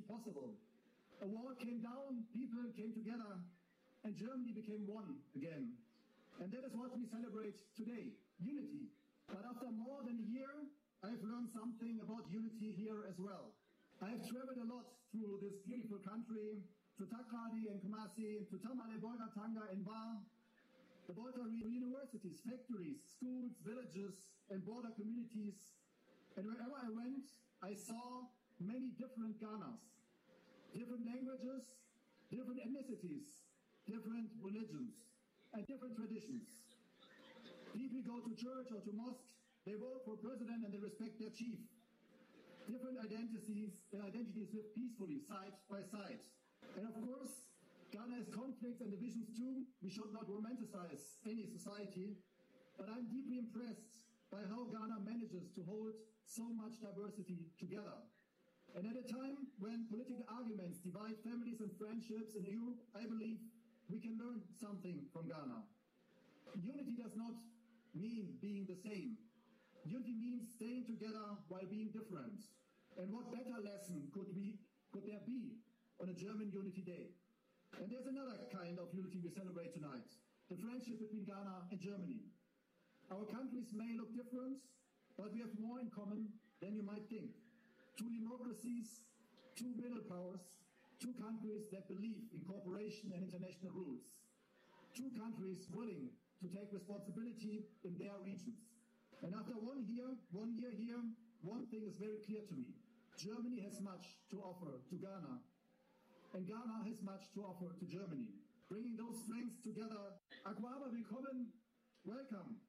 possible. A wall came down, people came together, and Germany became one again. And that is what we celebrate today, unity. But after more than a year, I've learned something about unity here as well. I have traveled a lot through this beautiful country, to Takrady and Kumasi, to Tamale, Bolgatanga and Var, the Volta universities, factories, schools, villages and border communities. And wherever I went, I saw many different Ghanas, different languages, different ethnicities, different religions and different traditions. People go to church or to mosque, they vote for president and they respect their chief. Different identities live peacefully, side by side. And of course, Ghana has conflicts and divisions too. We should not romanticize any society, but I'm deeply impressed by how Ghana manages to hold so much diversity together. And at a time when political arguments divide families and friendships in Europe, I believe we can learn something from Ghana. Unity does not mean being the same. Unity means staying together while being different. And what better lesson could there be on a German Unity Day? And there's another kind of unity we celebrate tonight, the friendship between Ghana and Germany. Our countries may look different, but we have more in common than you might think. Two democracies, two middle powers, two countries that believe in cooperation and international rules. Two countries willing to take responsibility in their regions. And after 1 year here, one thing is very clear to me. Germany has much to offer to Ghana. And Ghana has much to offer to Germany. Bringing those strengths together. Akwaba, willkommen. Welcome.